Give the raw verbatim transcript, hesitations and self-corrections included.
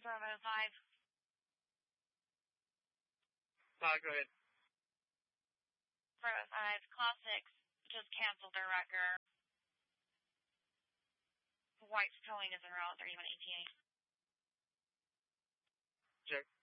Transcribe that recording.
Bravo five. Uh, go ahead. Bravo five, Class six just canceled their wrecker. White's towing is en route, thirty-one E T A. Check.